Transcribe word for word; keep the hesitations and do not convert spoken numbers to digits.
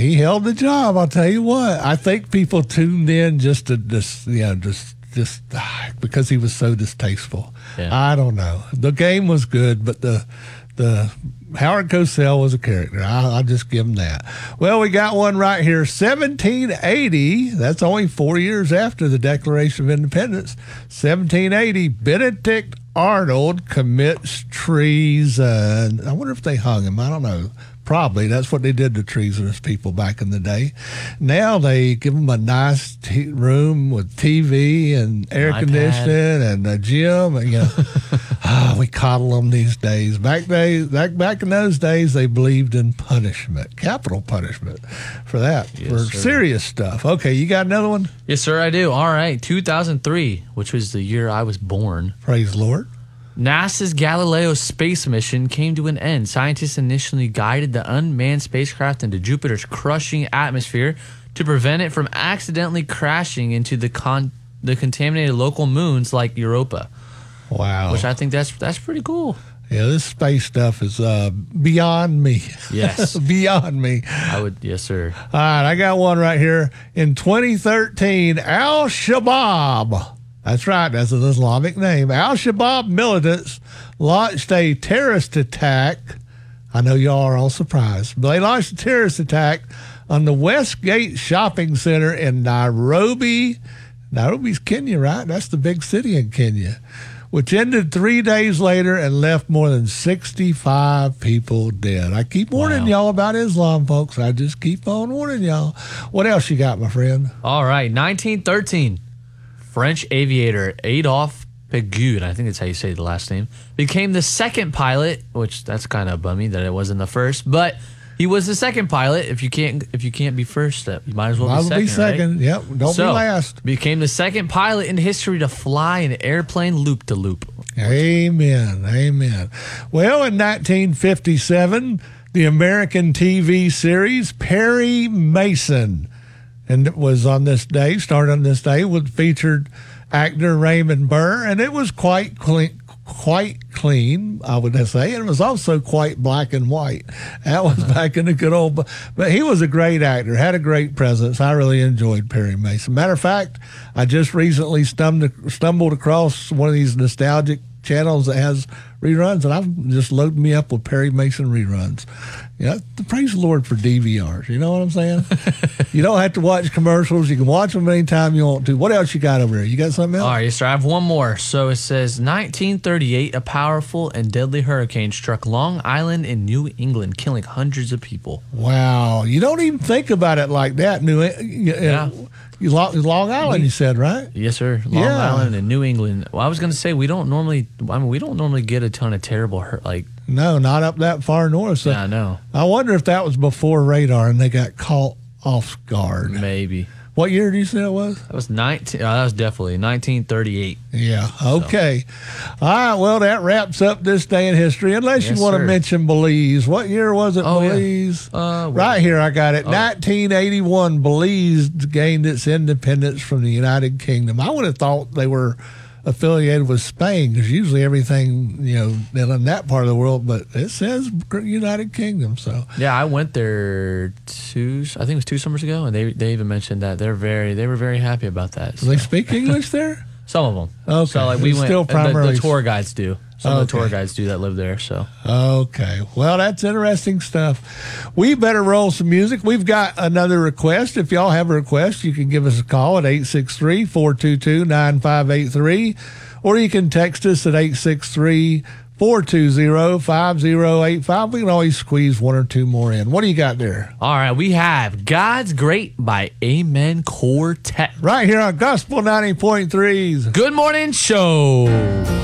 he held the job. I'll tell you what. I think people tuned in just to just you know just just ah, because he was so distasteful. Yeah. I don't know. The game was good, but the the Howard Cosell was a character. I, I'll just give him that. Well, we got one right here. seventeen eighty. That's only four years after the Declaration of Independence. seventeen eighty. Benedict Arnold commits treason. I wonder if they hung him. I don't know. Probably. That's what they did to treasonous people back in the day. Now they give them a nice t- room with T V and air iPad. conditioning and a gym. And, you know, ah, we coddle them these days. Back days, back back in those days, they believed in punishment, capital punishment for that, Yes, for sir. serious stuff. Okay, you got another one? Yes, sir, I do. All right. two thousand three, which was the year I was born. Praise the Lord. NASA's Galileo space mission came to an end. Scientists initially guided the unmanned spacecraft into Jupiter's crushing atmosphere to prevent it from accidentally crashing into the con- the contaminated local moons like Europa, Wow. which I think that's that's pretty cool. Yeah, this space stuff is uh, beyond me. Yes. Beyond me. I would, yes, sir. All right, I got one right here. In twenty thirteen, Al-Shabaab, that's right, that's an Islamic name. Al-Shabaab militants launched a terrorist attack. I know y'all are all surprised, but they launched a terrorist attack on the Westgate Shopping Center in Nairobi. Nairobi's Kenya, right? That's the big city in Kenya, which ended three days later and left more than sixty-five people dead. I keep warning Wow. y'all about Islam, folks. I just keep on warning y'all. What else you got, my friend? All right, nineteen thirteen, French aviator Adolphe Péguy, I think that's how you say the last name, became the second pilot, which that's kind of bummy that it wasn't the first, but he was the second pilot. If you can't, if you can't be first, you might as well I'll be second. be second. Right? Yep, don't so, be last. Became the second pilot in history to fly an airplane loop to loop. Amen. Amen. Well, in nineteen fifty-seven, the American T V series Perry Mason, and it was on this day, started on this day, with featured actor Raymond Burr, and it was quite clean. Quite clean, I would say, and it was also quite black and white. That was back in the good old. But he was a great actor, had a great presence. I really enjoyed Perry Mason. Matter of fact, I just recently stumbled stumbled across one of these nostalgic channels that has reruns, and I've just loaded me up with Perry Mason reruns. Yeah, praise the Lord for D V Rs. You know what I'm saying? You don't have to watch commercials. You can watch them anytime you want to. What else you got over there? You got something else? All right, yes, sir. I have one more. So it says nineteen thirty-eight, a powerful and deadly hurricane struck Long Island in New England, killing hundreds of people. Wow. You don't even think about it like that. New, yeah. You, Long Island, you said, right? Yes, sir. Long Yeah. Island and New England. Well, I was going to say we don't normally. I mean, we don't normally get a ton of terrible hurt. Like, No, not up that far north. So yeah, I know. I wonder if that was before radar and they got caught off guard. Maybe What year did you say it was? that was nineteen. Uh, that was definitely nineteen thirty-eight. Yeah. Okay. All right. Well, that wraps up this day in history. Unless Yes, you want sir. to mention Belize. What year was it, Oh, yeah. Belize? Uh, Right here, I got it. nineteen eighty-one, Belize gained its independence from the United Kingdom. I would have thought they were affiliated with Spain because usually everything, you know, in that part of the world, but it says United Kingdom. So Yeah, I went there two. I think it was two summers ago, and they they even mentioned that they're very they were very happy about that. do they so. speak English there? Some of them. Okay. So like we It's went. still the- primarily- the, tour guides do. Some of the tour Okay. guides do that live there. So Okay. Well, that's interesting stuff. We better roll some music. We've got another request. If y'all have a request, you can give us a call at eight six three, four two two, nine five eight three, or you can text us at eight six three, four two zero, five zero eight five. We can always squeeze one or two more in. What do you got there? all right, we have "God's Great" by Amen Quartet. Right here on Gospel ninety point three's Good morning show.